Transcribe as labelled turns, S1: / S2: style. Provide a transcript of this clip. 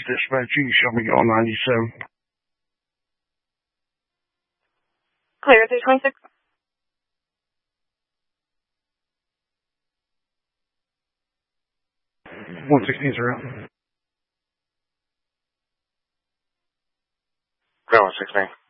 S1: dispatch. You can show me on 97.
S2: Clear 326.
S1: 116's around.
S3: Ground 169.